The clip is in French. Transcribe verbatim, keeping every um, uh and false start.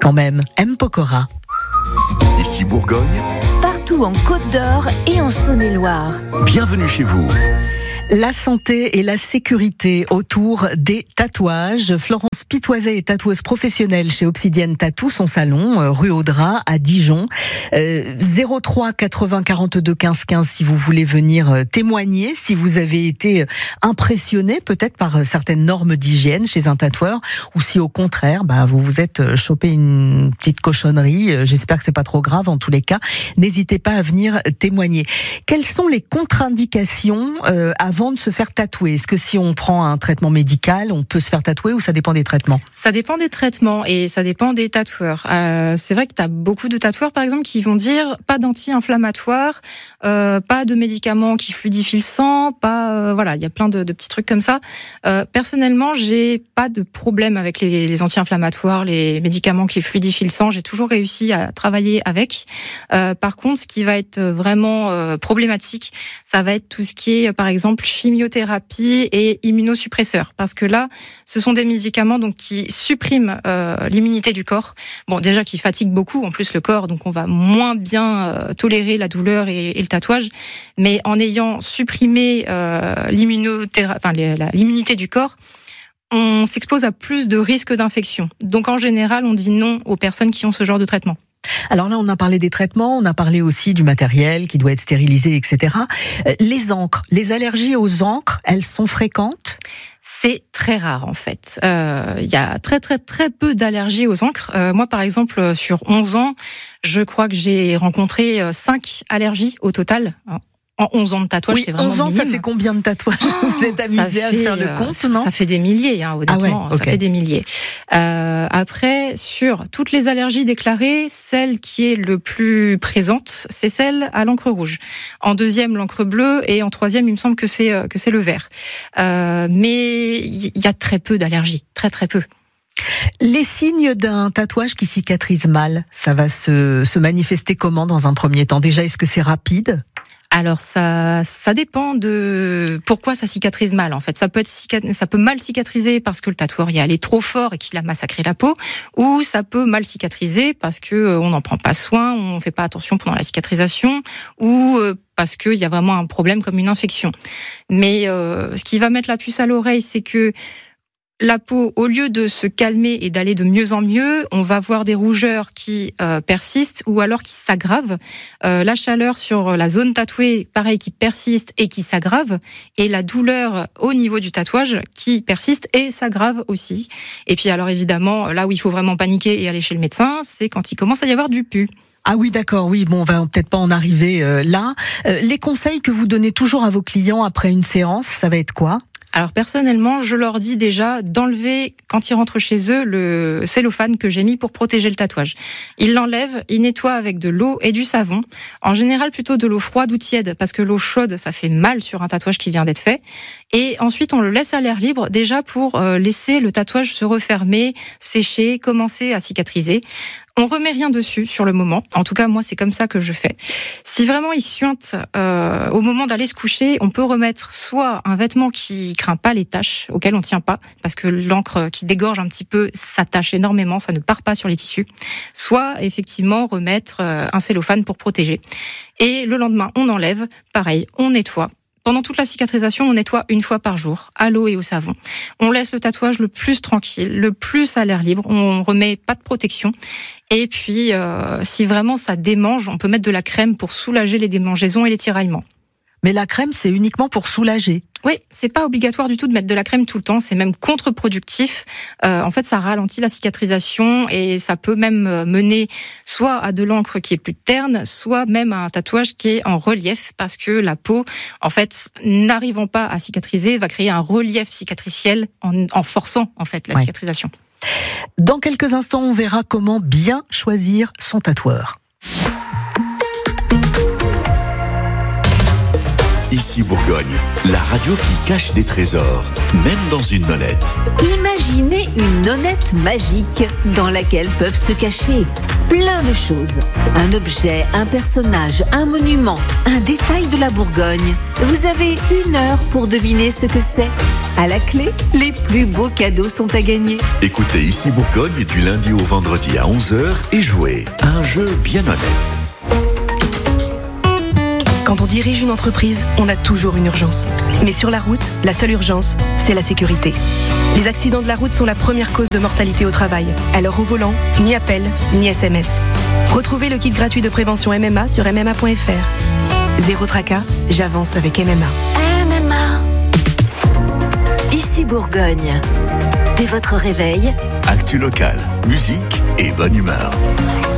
Quand même, M. Pokora. Ici Bourgogne. Partout en Côte d'Or et en Saône-et-Loire. Bienvenue chez vous. La santé et la sécurité autour des tatouages. Florence Pitoiset est tatoueuse professionnelle chez Obsidienne Tattoo, son salon, rue Audras, à Dijon. Euh, zéro trois quatre-vingts quarante-deux quinze quinze si vous voulez venir témoigner, si vous avez été impressionné peut-être par certaines normes d'hygiène chez un tatoueur, ou si au contraire, bah, vous vous êtes chopé une petite cochonnerie. J'espère que c'est pas trop grave. En tous les cas, n'hésitez pas à venir témoigner. Quelles sont les contre-indications euh, à avant de se faire tatouer? Est-ce que si on prend un traitement médical, on peut se faire tatouer ou ça dépend des traitements? Ça dépend des traitements et ça dépend des tatoueurs. Euh, c'est vrai que tu as beaucoup de tatoueurs, par exemple, qui vont dire pas d'anti-inflammatoire, euh, pas de médicaments qui fluidifient le sang, pas euh, voilà, il y a plein de, de petits trucs comme ça. Euh, personnellement, j'ai pas de problème avec les, les anti-inflammatoires, les médicaments qui fluidifient le sang. J'ai toujours réussi à travailler avec. Euh, par contre, ce qui va être vraiment euh, problématique, ça va être tout ce qui est, par exemple, chimiothérapie et immunosuppresseurs, parce que là, ce sont des médicaments donc qui suppriment euh, l'immunité du corps. Bon, déjà qui fatiguent beaucoup, en plus le corps, donc on va moins bien euh, tolérer la douleur et, et le tatouage. Mais en ayant supprimé euh, l'immunothérapie, enfin la, l'immunité du corps, on s'expose à plus de risques d'infection. Donc en général, on dit non aux personnes qui ont ce genre de traitement. Alors là, on a parlé des traitements, on a parlé aussi du matériel qui doit être stérilisé, et cetera. Les encres, les allergies aux encres, elles sont fréquentes ? C'est très rare en fait. Il euh, y a très très très peu d'allergies aux encres. Euh, moi par exemple, sur onze ans, je crois que j'ai rencontré cinq allergies au total. En onze ans de tatouage, oui, c'est vraiment onze ans, minime. Ça fait combien de tatouages? Oh, vous êtes amusé à faire le compte, ça, non? Ça fait des milliers, hein, honnêtement. Ah ouais, okay. Ça fait des milliers. Euh, après, sur toutes les allergies déclarées, celle qui est le plus présente, c'est celle à l'encre rouge. En deuxième, l'encre bleue, et en troisième, il me semble que c'est que c'est le vert. Euh, mais il y a très peu d'allergies, très très peu. Les signes d'un tatouage qui cicatrise mal, ça va se, se manifester comment dans un premier temps? Déjà, est-ce que c'est rapide? Alors ça, ça dépend de pourquoi ça cicatrise mal. En fait, ça peut être ça peut mal cicatriser parce que le tatoueur y est allé trop fort et qu'il a massacré la peau, ou ça peut mal cicatriser parce que on n'en prend pas soin, on fait pas attention pendant la cicatrisation, ou parce qu'il y a vraiment un problème comme une infection. Mais euh, ce qui va mettre la puce à l'oreille, c'est que la peau, au lieu de se calmer et d'aller de mieux en mieux, on va voir des rougeurs qui euh, persistent ou alors qui s'aggravent. Euh, la chaleur sur la zone tatouée, pareil, qui persiste et qui s'aggrave. Et la douleur au niveau du tatouage qui persiste et s'aggrave aussi. Et puis alors évidemment, là où il faut vraiment paniquer et aller chez le médecin, c'est quand il commence à y avoir du pus. Ah oui, d'accord, oui, bon, on va peut-être pas en arriver euh, là. Euh, les conseils que vous donnez toujours à vos clients après une séance, ça va être quoi ? Alors personnellement, je leur dis déjà d'enlever, quand ils rentrent chez eux, le cellophane que j'ai mis pour protéger le tatouage. Ils l'enlèvent, ils nettoient avec de l'eau et du savon. En général, plutôt de l'eau froide ou tiède, parce que l'eau chaude, ça fait mal sur un tatouage qui vient d'être fait. Et ensuite, on le laisse à l'air libre, déjà pour laisser le tatouage se refermer, sécher, commencer à cicatriser. On remet rien dessus sur le moment. En tout cas, moi, c'est comme ça que je fais. Si vraiment il suinte euh, au moment d'aller se coucher, on peut remettre soit un vêtement qui craint pas les taches, auquel on tient pas, parce que l'encre qui dégorge un petit peu s'attache énormément, ça ne part pas sur les tissus. Soit, effectivement, remettre euh, un cellophane pour protéger. Et le lendemain, on enlève. Pareil, on nettoie. Pendant toute la cicatrisation, on nettoie une fois par jour, à l'eau et au savon. On laisse le tatouage le plus tranquille, le plus à l'air libre. On remet pas de protection. Et puis, euh, si vraiment ça démange, on peut mettre de la crème pour soulager les démangeaisons et les tiraillements. Mais la crème, c'est uniquement pour soulager. Oui, c'est pas obligatoire du tout de mettre de la crème tout le temps, c'est même contre-productif. Euh, en fait, ça ralentit la cicatrisation et ça peut même mener soit à de l'encre qui est plus terne, soit même à un tatouage qui est en relief, parce que la peau, en fait, n'arrivant pas à cicatriser, va créer un relief cicatriciel en, en forçant en fait la ouais. cicatrisation. Dans quelques instants, on verra comment bien choisir son tatoueur. Ici Bourgogne, la radio qui cache des trésors, même dans une nonnette. Imaginez une nonnette magique dans laquelle peuvent se cacher plein de choses. Un objet, un personnage, un monument, un détail de la Bourgogne. Vous avez une heure pour deviner ce que c'est. À la clé, les plus beaux cadeaux sont à gagner. Écoutez Ici Bourgogne du lundi au vendredi à onze heures et jouez à un jeu bien honnête. Quand on dirige une entreprise, on a toujours une urgence. Mais sur la route, la seule urgence, c'est la sécurité. Les accidents de la route sont la première cause de mortalité au travail. Alors au volant, ni appel, ni S M S. Retrouvez le kit gratuit de prévention M M A sur m m a point f r. Zéro tracas, j'avance avec M M A. M M A. Ici Bourgogne. Dès votre réveil, Actu local, musique et bonne humeur.